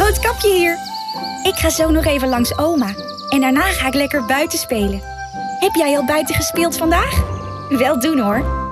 Roodkapje hier. Ik ga zo nog even langs oma. En daarna ga ik lekker buiten spelen. Heb jij al buiten gespeeld vandaag? Wel doen hoor.